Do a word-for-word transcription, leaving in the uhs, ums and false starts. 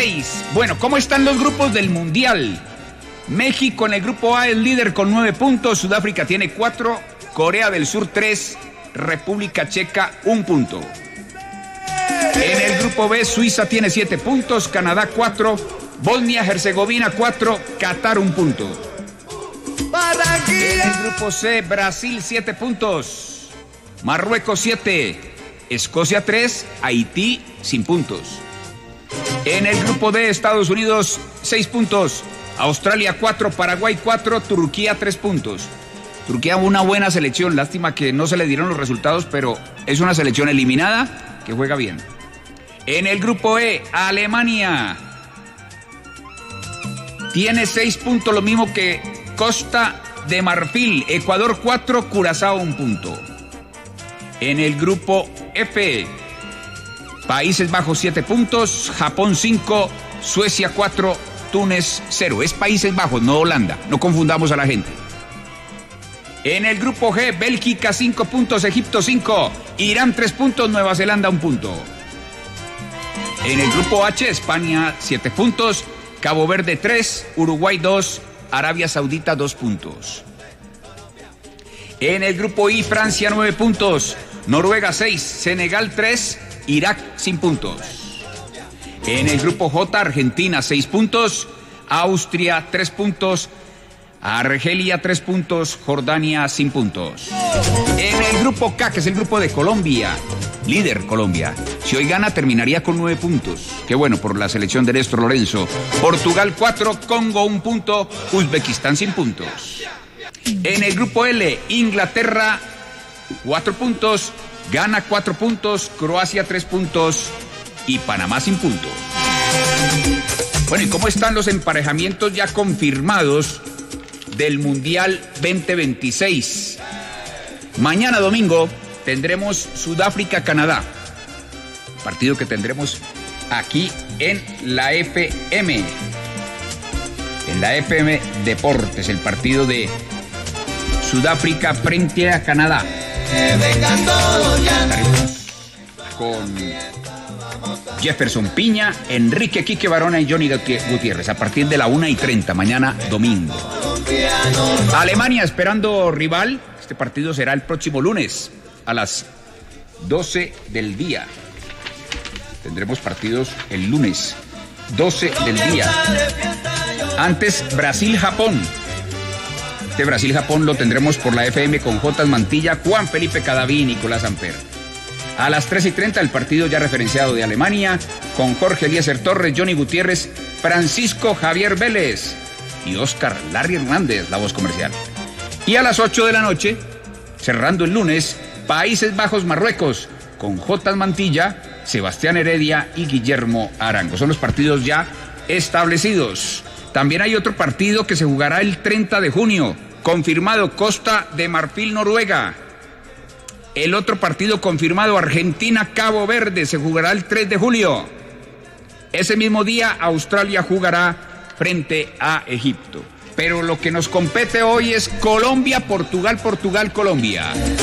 veintiséis. Bueno, ¿cómo están los grupos del Mundial? México en el grupo A es líder con nueve puntos, Sudáfrica tiene cuatro, Corea del Sur tres, República Checa un punto. En el grupo B, Suiza tiene siete puntos, Canadá cuatro, Bosnia-Herzegovina cuatro, Qatar un punto. En el grupo C, Brasil siete puntos, Marruecos siete, Escocia tres, Haití sin puntos. En el grupo D, Estados Unidos seis puntos, Australia cuatro, Paraguay cuatro, Turquía tres puntos. Turquía una buena selección, lástima que no se le dieron los resultados, pero es una selección eliminada que juega bien. En el grupo E, Alemania tiene seis puntos, lo mismo que Costa de Marfil, Ecuador cuatro, Curazao un punto. En el grupo F, Países Bajos siete puntos, Japón cinco, Suecia cuatro, Túnez cero. Es Países Bajos, no Holanda, no confundamos a la gente. En el grupo G, Bélgica cinco puntos, Egipto cinco, Irán tres puntos, Nueva Zelanda un punto. En el grupo H, España siete puntos, Cabo Verde tres, Uruguay dos, Arabia Saudita dos puntos. En el grupo I, Francia nueve puntos, Noruega seis, Senegal tres, Irak sin puntos. En el grupo J, Argentina seis puntos, Austria tres puntos, Argelia tres puntos, Jordania sin puntos. En el grupo K, que es el grupo de Colombia, líder Colombia, si hoy gana terminaría con nueve puntos. Qué bueno por la selección de Néstor Lorenzo. Portugal cuatro, Congo un punto, Uzbekistán sin puntos. En el grupo L, Inglaterra cuatro puntos, Ghana cuatro puntos, Croacia tres puntos y Panamá sin puntos. Bueno, ¿y cómo están los emparejamientos ya confirmados del Mundial veinte veintiséis? Mañana domingo tendremos Sudáfrica-Canadá, partido que tendremos aquí en la F M, en la F M Deportes, el partido de Sudáfrica frente a Canadá. Con Jefferson Piña, Enrique Quique Barona y Johnny Gutiérrez a partir de la una y treinta mañana domingo. Alemania esperando rival. Este partido será el próximo lunes a las doce del día. Tendremos partidos el lunes doce del día. Antes Brasil-Japón. Este Brasil-Japón lo tendremos por la F M con J. Mantilla, Juan Felipe Cadaví y Nicolás Amper. A las tres y treinta el partido ya referenciado de Alemania con Jorge Eliezer Torres, Johnny Gutiérrez, Francisco Javier Vélez y Oscar Larry Hernández, la voz comercial. Y a las ocho de la noche, cerrando el lunes, Países Bajos Marruecos con J. Mantilla, Sebastián Heredia y Guillermo Arango. Son los partidos ya establecidos. También hay otro partido que se jugará el treinta de junio, confirmado Costa de Marfil, Noruega. El otro partido confirmado, Argentina-Cabo Verde, se jugará el tres de julio. Ese mismo día, Australia jugará frente a Egipto. Pero lo que nos compete hoy es Colombia, Portugal, Portugal, Colombia.